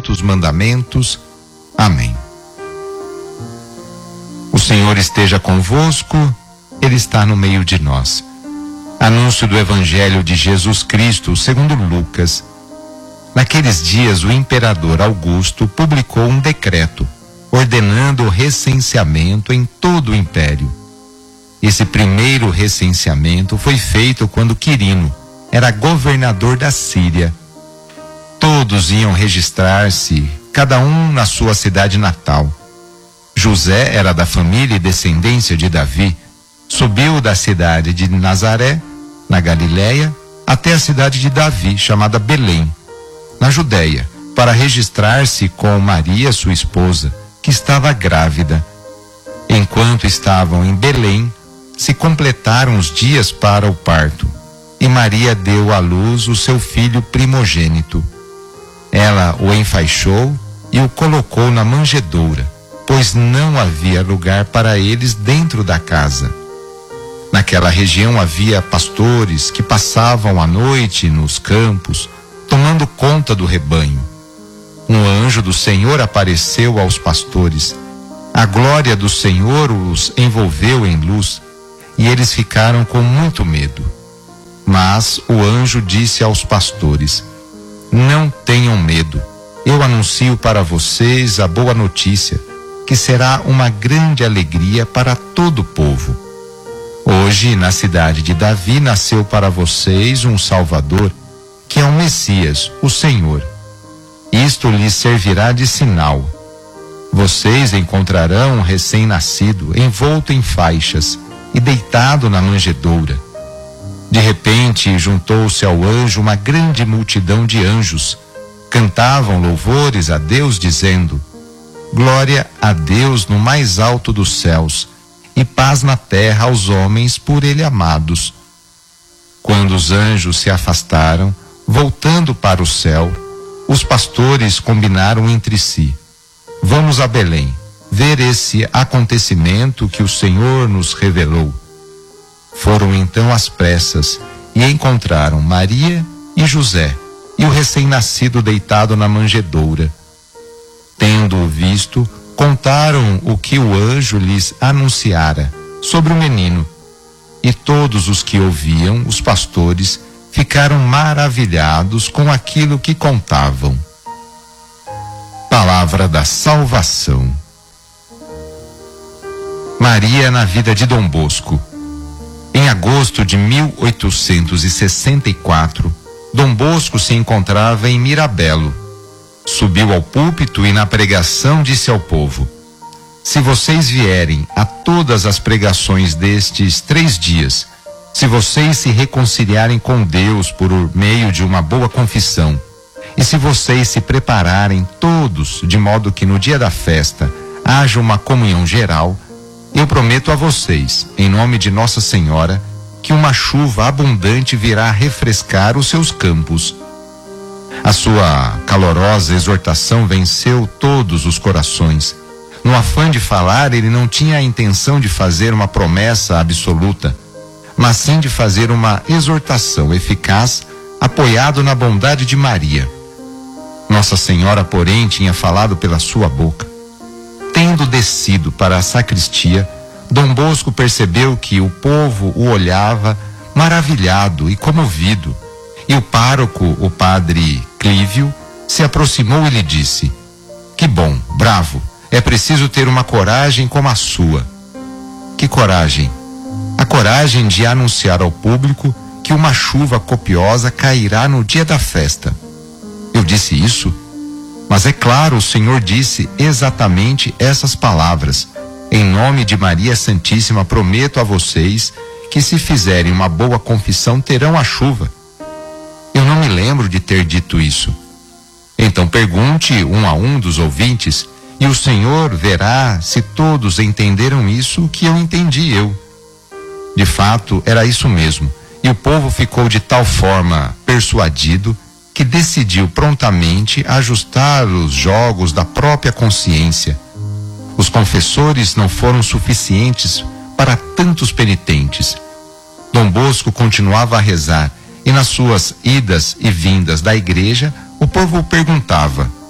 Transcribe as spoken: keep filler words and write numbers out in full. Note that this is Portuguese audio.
santos mandamentos. Amém. O Senhor esteja convosco, Ele está no meio de nós. Anúncio do Evangelho de Jesus Cristo segundo Lucas. Naqueles dias o imperador Augusto publicou um decreto ordenando o recenseamento em todo o império. Esse primeiro recenseamento foi feito quando Quirino era governador da Síria. Todos iam registrar-se, cada um na sua cidade natal. José era da família e descendência de Davi. Subiu da cidade de Nazaré, na Galiléia, até a cidade de Davi, chamada Belém, na Judéia, para registrar-se com Maria, sua esposa, que estava grávida. Enquanto estavam em Belém, se completaram os dias para o parto, e Maria deu à luz o seu filho primogênito. Ela o enfaixou e o colocou na manjedoura, pois não havia lugar para eles dentro da casa. Naquela região havia pastores que passavam a noite nos campos, tomando conta do rebanho. Um anjo do Senhor apareceu aos pastores. A glória do Senhor os envolveu em luz, e eles ficaram com muito medo. Mas o anjo disse aos pastores: não tenham medo. Eu anuncio para vocês a boa notícia, que será uma grande alegria para todo o povo. Hoje, na cidade de Davi, nasceu para vocês um Salvador, que é o Messias, o Senhor. Isto lhes servirá de sinal. Vocês encontrarão um recém-nascido envolto em faixas e deitado na manjedoura. De repente, juntou-se ao anjo uma grande multidão de anjos. Cantavam louvores a Deus, dizendo: glória a Deus no mais alto dos céus, e paz na terra aos homens por Ele amados. Quando os anjos se afastaram, voltando para o céu, os pastores combinaram entre si: vamos a Belém, ver esse acontecimento que o Senhor nos revelou. Foram então às pressas e encontraram Maria e José e o recém-nascido deitado na manjedoura. Tendo-o visto, contaram o que o anjo lhes anunciara sobre o menino. E todos os que ouviam, os pastores, ficaram maravilhados com aquilo que contavam. Palavra da salvação. Maria na vida de Dom Bosco. Em agosto de mil oitocentos e sessenta e quatro, Dom Bosco se encontrava em Mirabelo. Subiu ao púlpito e na pregação disse ao povo: se vocês vierem a todas as pregações destes três dias, se vocês se reconciliarem com Deus por meio de uma boa confissão, e se vocês se prepararem todos de modo que no dia da festa haja uma comunhão geral, eu prometo a vocês, em nome de Nossa Senhora, que uma chuva abundante virá refrescar os seus campos. A sua calorosa exortação venceu todos os corações. No afã de falar, ele não tinha a intenção de fazer uma promessa absoluta, mas sim de fazer uma exortação eficaz, apoiado na bondade de Maria. Nossa Senhora, porém, tinha falado pela sua boca. Tendo descido para a sacristia, Dom Bosco percebeu que o povo o olhava maravilhado e comovido, e o pároco, o padre Clívio, se aproximou e lhe disse: que bom, bravo, é preciso ter uma coragem como a sua. Que coragem? A coragem de anunciar ao público que uma chuva copiosa cairá no dia da festa. Eu disse isso? Mas é claro, o Senhor disse exatamente essas palavras: em nome de Maria Santíssima prometo a vocês que se fizerem uma boa confissão terão a chuva. Eu não me lembro de ter dito isso. Então pergunte um a um dos ouvintes, e o Senhor verá se todos entenderam isso que eu entendi eu. De fato, era isso mesmo, e o povo ficou de tal forma persuadido que decidiu prontamente ajustar os jogos da própria consciência. Os confessores não foram suficientes para tantos penitentes. Dom Bosco continuava a rezar, e nas suas idas e vindas da igreja, o povo perguntava: